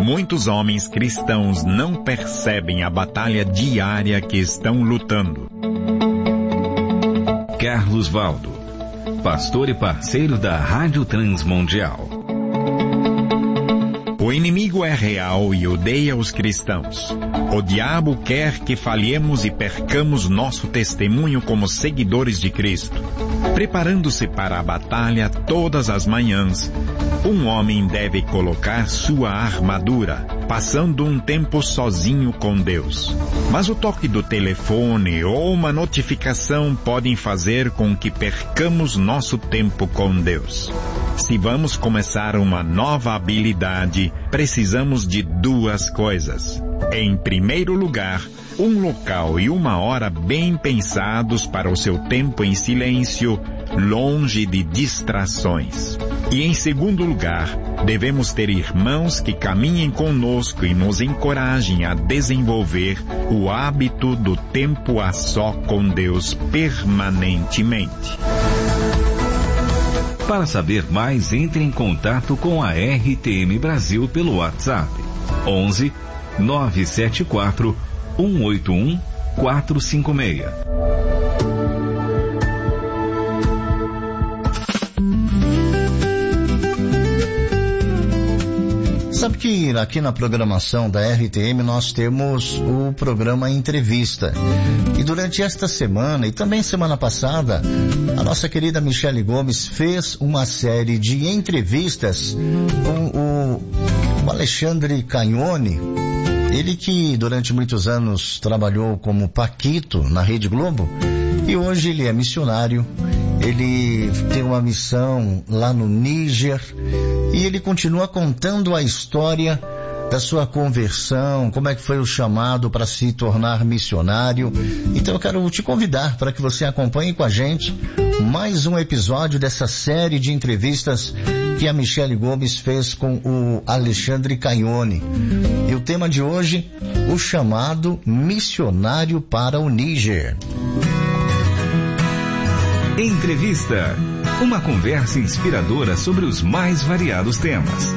Muitos homens cristãos não percebem a batalha diária que estão lutando. Carlos Valdo, pastor e parceiro da Rádio Transmundial. O inimigo é real e odeia os cristãos. O diabo quer que falhemos e percamos nosso testemunho como seguidores de Cristo. Preparando-se para a batalha todas as manhãs, um homem deve colocar sua armadura, passando um tempo sozinho com Deus. Mas o toque do telefone ou uma notificação podem fazer com que percamos nosso tempo com Deus. Se vamos começar uma nova habilidade, precisamos de duas coisas. Em primeiro lugar, um local e uma hora bem pensados para o seu tempo em silêncio, longe de distrações. E em segundo lugar, devemos ter irmãos que caminhem conosco e nos encorajem a desenvolver o hábito do tempo a só com Deus permanentemente. Para saber mais, entre em contato com a RTM Brasil pelo WhatsApp 11 974 181 456. Sabe que aqui na programação da RTM nós temos o programa Entrevista. E durante esta semana e também semana passada, a nossa querida Michele Gomes fez uma série de entrevistas com o Alexandre Cagnoni. Ele que durante muitos anos trabalhou como Paquito na Rede Globo e hoje ele é missionário. Ele tem uma missão lá no Níger e ele continua contando a história da sua conversão, como é que foi o chamado para se tornar missionário. Então eu quero te convidar para que você acompanhe com a gente mais um episódio dessa série de entrevistas que a Michele Gomes fez com o Alexandre Cagnoni. E o tema de hoje, o chamado missionário para o Níger. Entrevista. Uma conversa inspiradora sobre os mais variados temas.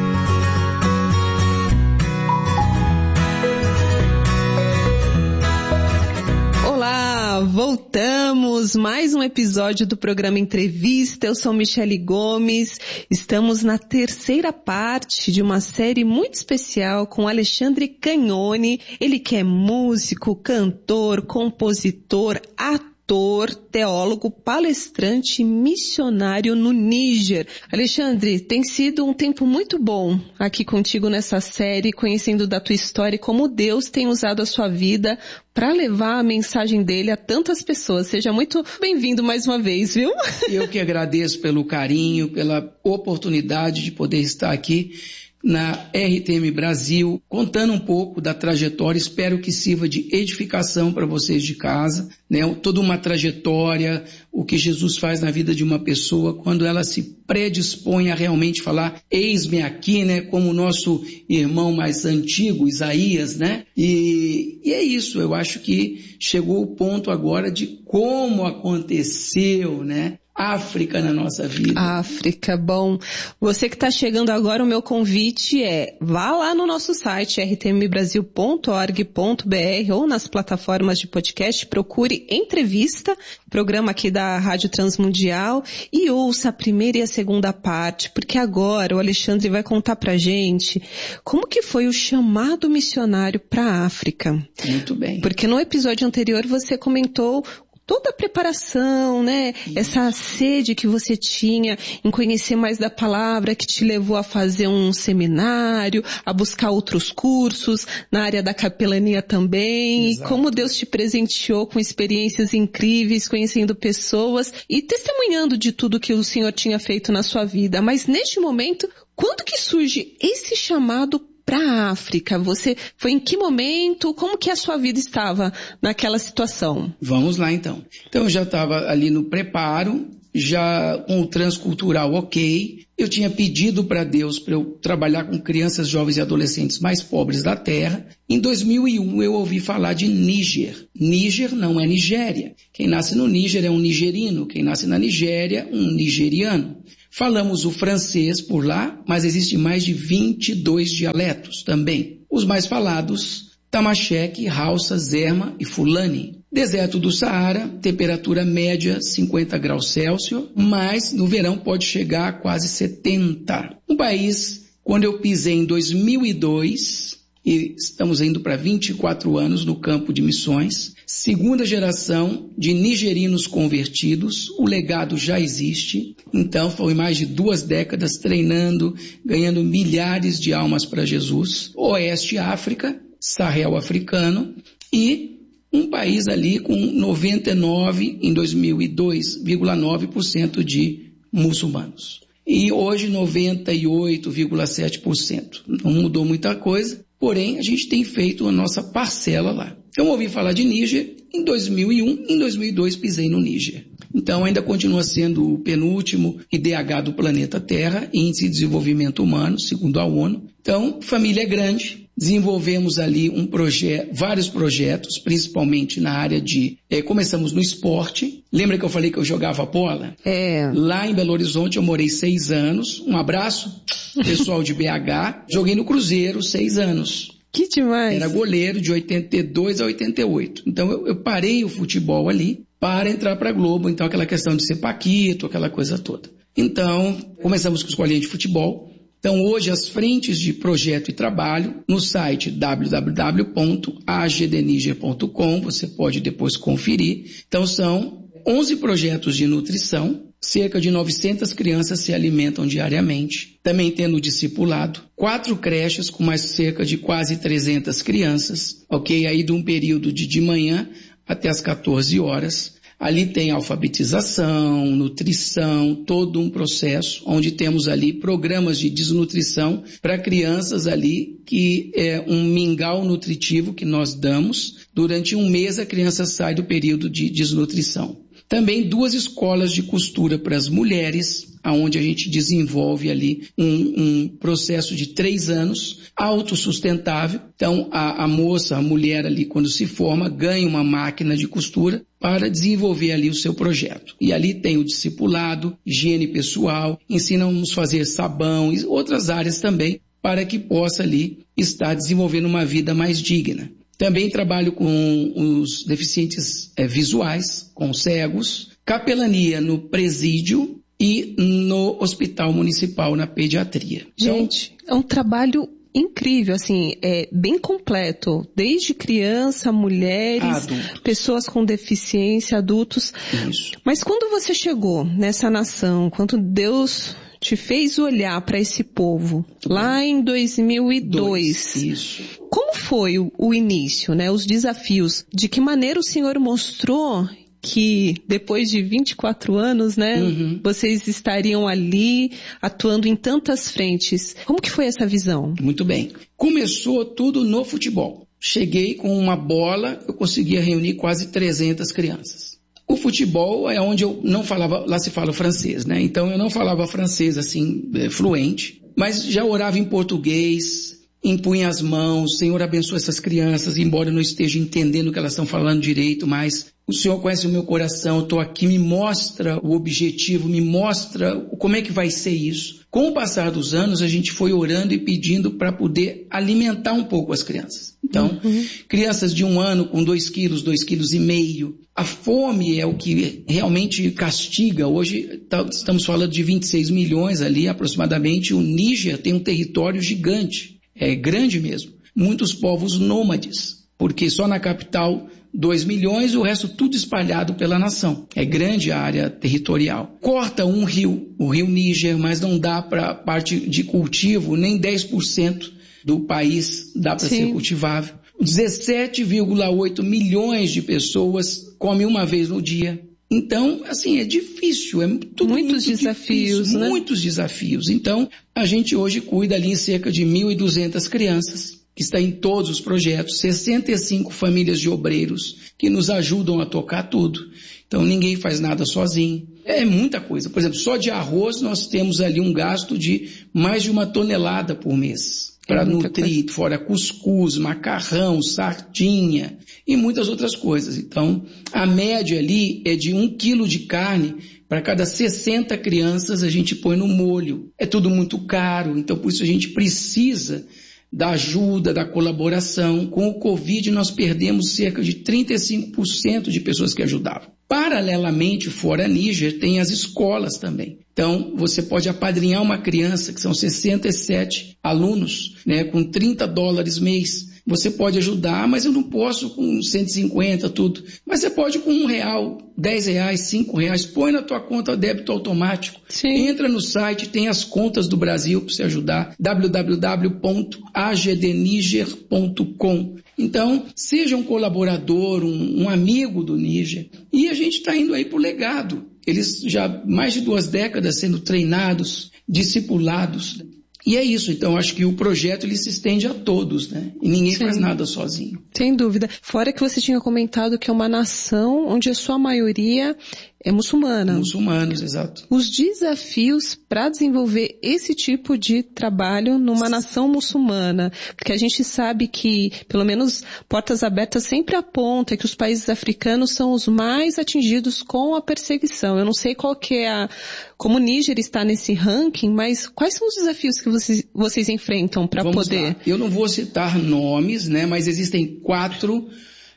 Olá, voltamos. Mais um episódio do programa Entrevista. Eu sou Michele Gomes. Estamos na terceira parte de uma série muito especial com Alexandre Cagnoni. Ele que é músico, cantor, compositor, ator, teólogo, palestrante e missionário no Níger. Alexandre, tem sido um tempo muito bom aqui contigo nessa série, conhecendo da tua história e como Deus tem usado a sua vida para levar a mensagem dele a tantas pessoas. Seja muito bem-vindo mais uma vez, viu? Eu que agradeço pelo carinho, pela oportunidade de poder estar aqui na RTM Brasil, contando um pouco da trajetória. Espero que sirva de edificação para vocês de casa, né? Toda uma trajetória, o que Jesus faz na vida de uma pessoa quando ela se predispõe a realmente falar, eis-me aqui, né? Como o nosso irmão mais antigo, Isaías, né? E é isso, eu acho que chegou o ponto agora de como aconteceu, né? África na nossa vida. África, bom. Você que está chegando agora, o meu convite é, vá lá no nosso site rtmbrasil.org.br ou nas plataformas de podcast, procure Entrevista, programa aqui da Rádio Transmundial, e ouça a primeira e a segunda parte, porque agora o Alexandre vai contar pra gente como que foi o chamado missionário para a África. Muito bem. Porque no episódio anterior você comentou toda a preparação, né? Essa sede que você tinha em conhecer mais da palavra, que te levou a fazer um seminário, a buscar outros cursos na área da capelania também. Exato. E como Deus te presenteou com experiências incríveis, conhecendo pessoas e testemunhando de tudo que o Senhor tinha feito na sua vida. Mas neste momento, quando que surge esse chamado para a África? Você foi em que momento? Como que a sua vida estava naquela situação? Vamos lá então. Então eu já estava ali no preparo, já com o transcultural ok. Eu tinha pedido para Deus para eu trabalhar com crianças, jovens e adolescentes mais pobres da terra. Em 2001 eu ouvi falar de Níger. Níger não é Nigéria. Quem nasce no Níger é um nigerino, quem nasce na Nigéria, um nigeriano. Falamos o francês por lá, mas existem mais de 22 dialetos também. Os mais falados, Tamacheque, Hausa, Zerma e Fulani. Deserto do Saara, temperatura média 50 graus Celsius, mas no verão pode chegar a quase 70. Um país, quando eu pisei em 2002, e estamos indo para 24 anos no campo de missões, segunda geração de nigerinos convertidos, o legado já existe, então foi mais de 2 décadas treinando, ganhando milhares de almas para Jesus, Oeste África, Sahel africano e um país ali com 99 em 2002,9% de muçulmanos. E hoje 98,7%. Não mudou muita coisa, porém a gente tem feito a nossa parcela lá. Eu ouvi falar de Níger em 2001, em 2002 pisei no Níger. Então ainda continua sendo o penúltimo IDH do planeta Terra, Índice de Desenvolvimento Humano, segundo a ONU. Então, família é grande. Desenvolvemos ali vários projetos, principalmente na área de... começamos no esporte. Lembra que eu falei que eu jogava bola? Lá em Belo Horizonte eu morei 6 anos. Um abraço, pessoal de BH. Joguei no Cruzeiro 6 anos. Que demais! Era goleiro de 82 a 88. Então eu parei o futebol ali para entrar para a Globo. Então aquela questão de ser paquito, aquela coisa toda. Então começamos com escolinha de futebol. Então, hoje, as frentes de projeto e trabalho, no site www.agdniger.com, você pode depois conferir. Então, são 11 projetos de nutrição, cerca de 900 crianças se alimentam diariamente, também tendo discipulado, 4 creches com mais cerca de quase 300 crianças, ok? Aí de um período de manhã até as 14 horas. Ali tem alfabetização, nutrição, todo um processo, onde temos ali programas de desnutrição para crianças ali, que é um mingau nutritivo que nós damos. Durante um mês a criança sai do período de desnutrição. Também 2 escolas de costura para as mulheres, onde a gente desenvolve ali um processo de 3 anos, autossustentável. Então, a mulher ali, quando se forma, ganha uma máquina de costura para desenvolver ali o seu projeto. E ali tem o discipulado, higiene pessoal, ensinamos a fazer sabão e outras áreas também, para que possa ali estar desenvolvendo uma vida mais digna. Também trabalho com os deficientes visuais, com cegos, capelania no presídio e no hospital municipal na pediatria. Gente, é um trabalho incrível, assim, bem completo, desde criança, mulheres, pessoas com deficiência, adultos. Isso. Mas quando você chegou nessa nação, quando Deus te fez olhar para esse povo, lá em 2002, Isso. Como foi o início, né? Os desafios? De que maneira o Senhor mostrou que depois de 24 anos, né, vocês estariam ali atuando em tantas frentes? Como que foi essa visão? Muito bem. Começou tudo no futebol. Cheguei com uma bola, eu conseguia reunir quase 300 crianças. O futebol é onde eu não falava, lá se fala francês, né? Então eu não falava francês assim, fluente, mas já orava em português, impunha as mãos, Senhor abençoa essas crianças, embora eu não esteja entendendo o que elas estão falando direito, mas o Senhor conhece o meu coração, eu estou aqui, me mostra o objetivo, me mostra como é que vai ser isso. Com o passar dos anos, a gente foi orando e pedindo para poder alimentar um pouco as crianças. Então, crianças de 1 ano com 2 quilos, 2,5 quilos. A fome é o que realmente castiga. Hoje estamos falando de 26 milhões ali aproximadamente. O Níger tem um território gigante, é grande mesmo. Muitos povos nômades, porque só na capital 2 milhões e o resto tudo espalhado pela nação. É grande a área territorial. Corta um rio, o rio Níger, mas não dá para parte de cultivo, nem 10% do país dá para ser cultivável. 17,8 milhões de pessoas comem uma vez no dia. Então, assim, é difícil, é tudo muitos desafios, difícil, né? Muitos desafios. Então, a gente hoje cuida ali em cerca de 1.200 crianças. que está em todos os projetos, 65 famílias de obreiros que nos ajudam a tocar tudo. Então ninguém faz nada sozinho. É muita coisa. Por exemplo, só de arroz nós temos ali um gasto de mais de 1 tonelada por mês. Para nutrir, fora cuscuz, macarrão, sardinha e muitas outras coisas. Então, a média ali é de 1 quilo de carne para cada 60 crianças a gente põe no molho. É tudo muito caro, então por isso a gente precisa da ajuda, da colaboração. Com o Covid nós perdemos cerca de 35% de pessoas que ajudavam. Paralelamente, fora Níger, tem as escolas também. Então, você pode apadrinhar uma criança, que são 67 alunos, né, com $30 mês. Você pode ajudar, mas eu não posso com 150, tudo. Mas você pode com R$1, R$10, R$5, põe na tua conta débito automático. Sim. Entra no site, tem as contas do Brasil para você ajudar, www.agdniger.com. Então, seja um colaborador, um amigo do Níger. E a gente está indo aí para o legado. Eles já mais de 2 décadas sendo treinados, discipulados. E é isso, então acho que o projeto ele se estende a todos, né? E ninguém faz nada sozinho. Sem dúvida. Fora que você tinha comentado que é uma nação onde a sua maioria é muçulmana. Muçulmanos, exato. Os desafios para desenvolver esse tipo de trabalho numa nação muçulmana, porque a gente sabe que, pelo menos, Portas Abertas sempre aponta que os países africanos são os mais atingidos com a perseguição. Eu não sei qual que é como o Níger está nesse ranking, mas quais são os desafios que vocês enfrentam para poder... Lá. Eu não vou citar nomes, né, mas existem 4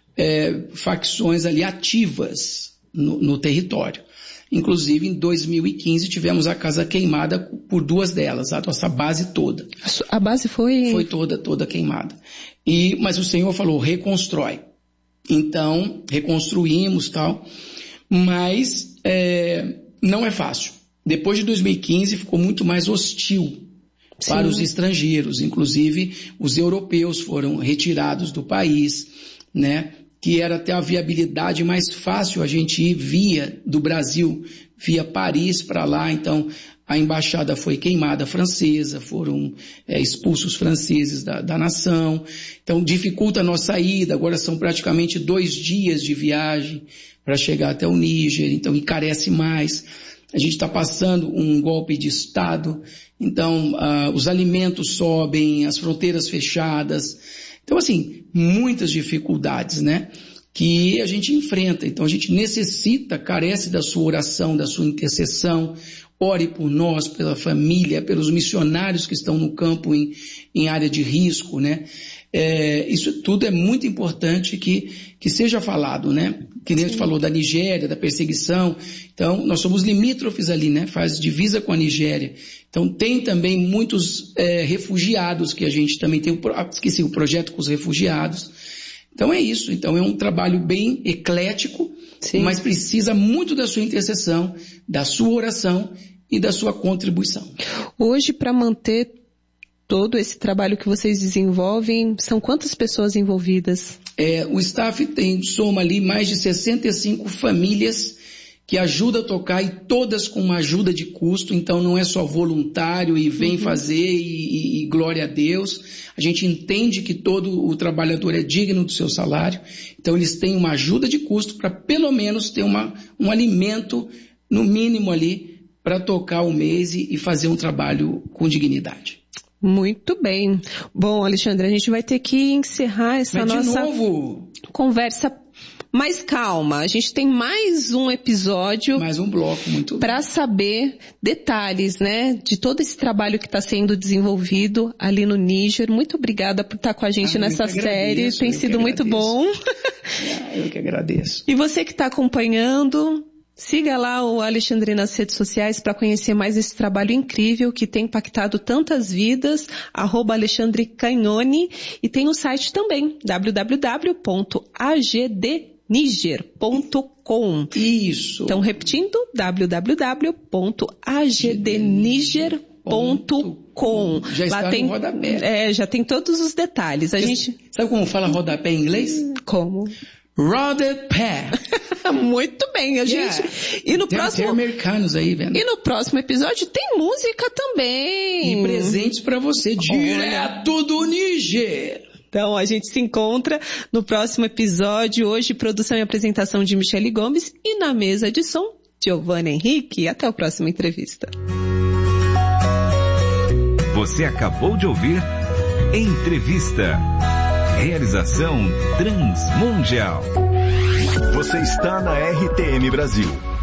facções ali ativas no território. Inclusive, em 2015, tivemos a casa queimada por 2 delas, a nossa base toda. A base foi... Foi toda queimada. Mas o Senhor falou, reconstrói. Então, reconstruímos tal, mas não é fácil. Depois de 2015, ficou muito mais hostil para os estrangeiros. Inclusive, os europeus foram retirados do país, né? Que era até a viabilidade mais fácil a gente ir do Brasil, via Paris para lá. Então, a embaixada foi queimada francesa, foram expulsos franceses da nação. Então, dificulta a nossa ida. Agora são praticamente 2 dias de viagem para chegar até o Níger, então encarece mais. A gente está passando um golpe de Estado, então os alimentos sobem, as fronteiras fechadas. Então, assim, muitas dificuldades, né, que a gente enfrenta. Então, a gente carece da sua oração, da sua intercessão. Ore por nós, pela família, pelos missionários que estão no campo em área de risco, né. Isso tudo é muito importante que seja falado, né. Que nem a gente falou da Nigéria, da perseguição. Então, nós somos limítrofes ali, né, faz divisa com a Nigéria. Então, tem também muitos refugiados que a gente também tem, o projeto com os refugiados. Então, é isso. Então, é um trabalho bem eclético, mas precisa muito da sua intercessão, da sua oração e da sua contribuição. Hoje, para manter todo esse trabalho que vocês desenvolvem, são quantas pessoas envolvidas? O staff soma ali mais de 65 famílias que ajuda a tocar e todas com uma ajuda de custo, então não é só voluntário e vem fazer e glória a Deus. A gente entende que todo o trabalhador é digno do seu salário, então eles têm uma ajuda de custo para pelo menos ter um alimento, no mínimo ali, para tocar o mês e fazer um trabalho com dignidade. Muito bem. Bom, Alexandre, a gente vai ter que encerrar essa nossa conversa mais calma. A gente tem mais um episódio. Mais um bloco, muito para saber detalhes, né, de todo esse trabalho que está sendo desenvolvido ali no Níger. Muito obrigada por estar com a gente nessa série. Tem sido muito bom. Eu que agradeço. E você que está acompanhando, siga lá o Alexandre nas redes sociais para conhecer mais esse trabalho incrível que tem impactado tantas vidas, @Alexandre Cagnoni, e tem o site também, www.agdniger.com. Isso. Então, repetindo, www.agdniger.com. Já está lá tem, no rodapé. Já tem todos os detalhes. Sabe como fala rodapé em inglês? Como? Rodapé. Muito bem, a gente. E no próximo. Tem americanos aí, vendo? E no próximo episódio tem música também. E presentes pra você, direto do Níger. Então, a gente se encontra no próximo episódio. Hoje, produção e apresentação de Michele Gomes e na mesa de som, Giovanna Henrique. Até a próxima entrevista. Você acabou de ouvir Entrevista. Realização Transmundial. Você está na RTM Brasil.